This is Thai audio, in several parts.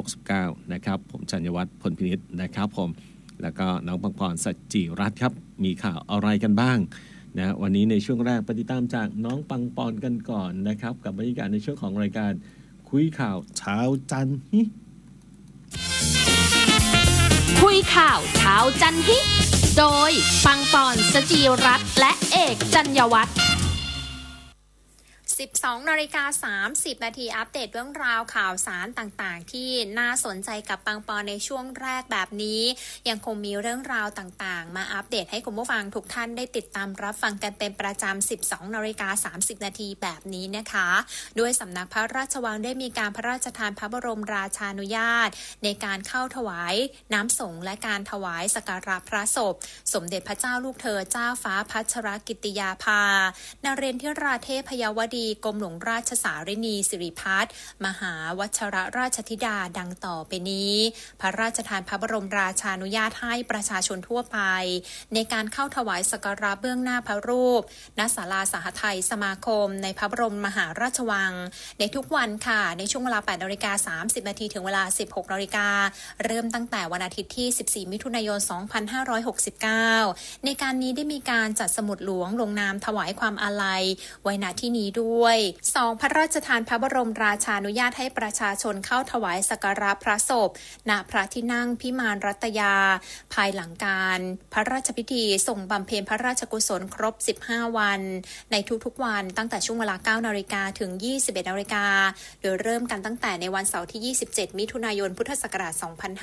2569นะครับผมชัญวัฒน์พลพินิจนะครับผมแล้วก็น้องปังปอนสัจจิรัตน์ครับมีข่าวอะไรกันบ้างนะวันนี้ในช่วงแรกไปติดตามจากน้องปังปอนกันก่อนนะครับกับบรรยากาศในช่วงของรายการคุยข่าวเช้าจันทร์ฮิคุยข่าวเช้าจันทร์ฮิโดยปังปอนสัจจิรัตน์และเอกจัญญวัฒน์ 12:30 นาทีอัปเดตเรื่องราวข่าวสารต่างๆที่น่าสนใจกับปังปอนในช่วงแรกแบบนี้ยังคงมีเรื่องราวต่างๆมาอัปเดตให้คุณผู้ฟังทุกท่านได้ติดตามรับฟังกันเป็นประจำ 12:30 นาทีแบบนี้นะคะด้วยสำนักพระราชวังได้มีการพระราชทานพระบรมราชานุญาตในการเข้าถวายน้ำสงฆ์และการถวายสักการะพระศพสมเด็จพระเจ้าลูกเธอเจ้าฟ้าพัชรกิติยาภานเรนทราเทพยวดีกรมหลวงราชสารินีสิริพัฒน์มหาวชรราชธิดาดังต่อไปนี้พระราชทานพระบรมราชานุญาตให้ประชาชนทั่วไปในการเข้าถวายสักการะเบื้องหน้าพระรูปณศาลาสหทัยสมาคมในพระบรมมหาราชวังในทุกวันค่ะในช่วงเวลา 8:30 นาทีถึงเวลา 16:00 นเริ่มตั้งแต่วันอาทิตย์ที่ 14 มิถุนายน 2569ในการนี้ได้มีการจัดสมุดหลวงลงนามถวายความอาลัยไว้ณที่นี้ด้วย2พระราชทานพระบรมราชานุญาตให้ประชาชนเข้าถวายสักการะพระศพณพระที่นั่งพิมานรัตยาภายหลังการพระราชพิธีส่งบำเพ็ญพระราชกุศลครบ15วันในทุกๆวันตั้งแต่ช่วงเวลา 9:00 นถึง 21:00 นโดยเริ่มกันตั้งแต่ในวันเสาร์ที่ 27 มิถุนายนพุทธศักราช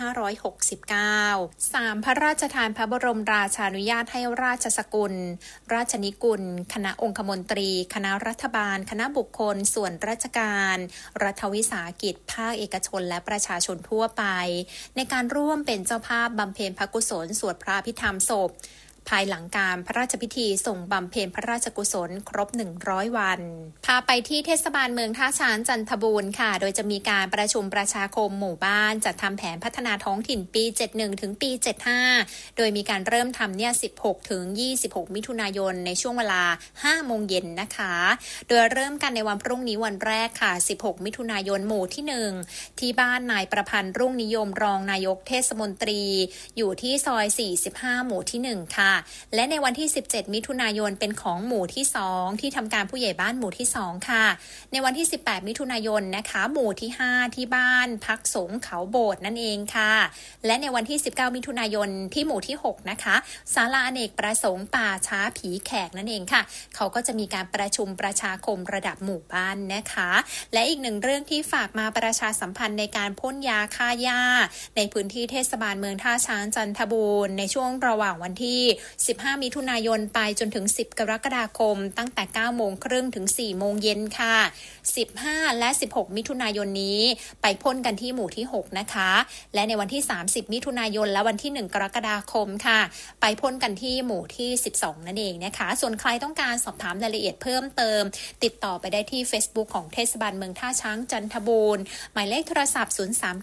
2569 3พระราชทานพระบรมราชานุญาตให้ราชสกุลราชนิกุลคณะองคมนตรีคณะรัฐบาลคณะบุคคลส่วนราชการรัฐวิสาหกิจภาคเอกชนและประชาชนทั่วไปในการร่วมเป็นเจ้าภาพบำเพ็ญพระกุศลสวดพระอภิธรรมศพภายหลังการพระราชพิธีส่งบำเพ็ญพระราชกุศลครบ100วันพาไปที่เทศบาลเมืองท่าช้างจันทบูรณ์ค่ะโดยจะมีการประชุมประชาคมหมู่บ้านจัดทำแผนพัฒนาท้องถิ่นปี71ถึงปี75โดยมีการเริ่มทำเนี่ย16ถึง26มิถุนายนในช่วงเวลา 5 โมงเย็นนะคะโดยเริ่มกันในวันพรุ่งนี้วันแรกค่ะ16มิถุนายนหมู่ที่1ที่บ้านนายประพันธ์รุ่งนิยมรองนายกเทศมนตรีอยู่ที่ซอย45หมู่ที่1ค่ะและในวันที่17มิถุนายนเป็นของหมู่ที่2ที่ทำการผู้ใหญ่บ้านหมู่ที่2ค่ะในวันที่18มิถุนายนนะคะหมู่ที่5ที่บ้านพักสงฆ์เขาโบสถ์นั่นเองค่ะและในวันที่19มิถุนายนที่หมู่ที่6นะคะศาลาอเนกประสงค์ป่าช้าผีแขกนั่นเองค่ะเขาก็จะมีการประชุมประชาคมระดับหมู่บ้านนะคะและอีกหนึ่งเรื่องที่ฝากมาประชาสัมพันธ์ในการพ่นยาฆ่าหญ้าในพื้นที่เทศบาลเมืองท่าช้างจันทบูรณ์ในช่วงระหว่างวันที่15มิถุนายนไปจนถึง10กรกฎาคมตั้งแต่ 9:30 นถึง 4 โมงเย็นค่ะ15และ16มิถุนายนนี้ไปพ่นกันที่หมู่ที่6นะคะและในวันที่30มิถุนายนและวันที่1กรกฎาคมค่ะไปพ่นกันที่หมู่ที่12นั่นเองนะคะส่วนใครต้องการสอบถามรายละเอียดเพิ่มเติมติดต่อไปได้ที่ Facebook ของเทศบาลเมืองท่าช้างจันทบูรณ์หมายเลขโทรศัพท์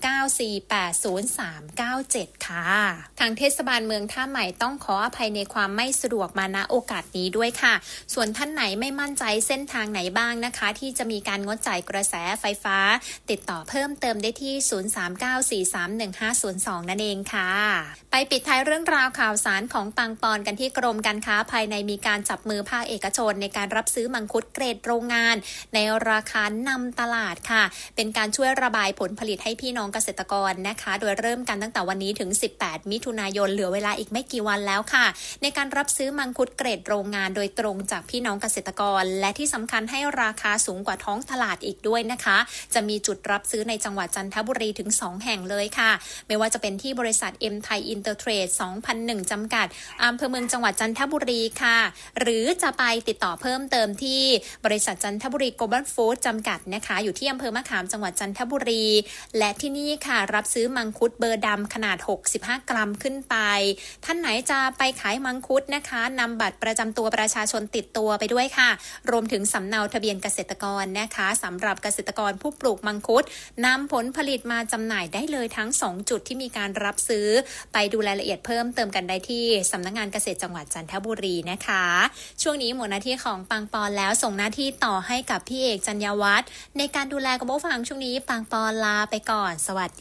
0394800397ค่ะทางเทศบาลเมืองท่าใหม่ต้องขออภัยในความไม่สะดวกมาณโอกาสนี้ด้วยค่ะส่วนท่านไหนไม่มั่นใจเส้นทางไหนบ้างนะคะที่จะมีการงดจ่ายกระแสไฟฟ้าติดต่อเพิ่มเติมได้ที่0394315002นั่นเองค่ะไปปิดท้ายเรื่องราวข่าวสารของปังปอนกันที่กรมการค้าภายในมีการจับมือภาคเอกชนในการรับซื้อมังคุดเกรดโรงงานในราคานำตลาดค่ะเป็นการช่วยระบายผลผลิตให้พี่น้องเกษตรกรนะคะโดยเริ่มกันตั้งแต่วันนี้ถึง18มิถุนายนเหลือเวลาอีกไม่กี่วันแล้วค่ะในการรับซื้อมังคุดเกรดโรงงานโดยตรงจากพี่น้องเกษตรกรและที่สำคัญให้ราคาสูงกว่าท้องตลาดอีกด้วยนะคะจะมีจุดรับซื้อในจังหวัดจันทบุรีถึง2แห่งเลยค่ะไม่ว่าจะเป็นที่บริษัท M Thai Intertrade 2001 จำกัดอำเภอเมืองจังหวัดจันทบุรีค่ะหรือจะไปติดต่อเพิ่มเติมที่บริษัทจันทบุรี Global Food จำกัดนะคะอยู่ที่อำเภอมะขามจังหวัดจันทบุรีและที่นี่ค่ะรับซื้อมังคุดเบอร์ดำขนาด65กรัมขึ้นไปท่านไหนจะไปขายมังคุดนะคะนำบัตรประจำตัวประชาชนติดตัวไปด้วยค่ะรวมถึงสำเนาทะเบียนเกษตรกรนะคะสำหรับเกษตรกรผู้ปลูกมังคุดนำผลผลิตมาจำหน่ายได้เลยทั้ง2จุดที่มีการรับซื้อไปดูรายละเอียดเพิ่มเติมกันได้ที่สำนักงานเกษตรจังหวัดจันทบุรีนะคะช่วงนี้หมดหน้าที่ของปังปอนแล้วส่งหน้าที่ต่อให้กับพี่เอกจัญญวัฒน์ในการดูแลกับผู้ฟังช่วงนี้ปังปอนลาไปก่อนสวัสดี